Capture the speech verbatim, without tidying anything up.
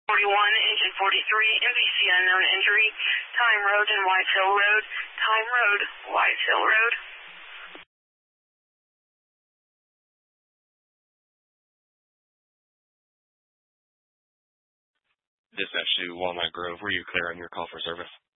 forty-one, engine forty-three, N B C unknown injury, Time Road and White Hill Road, Time Road, White Hill Road. Dispatch to Walnut Grove. Were you clear on your call for service?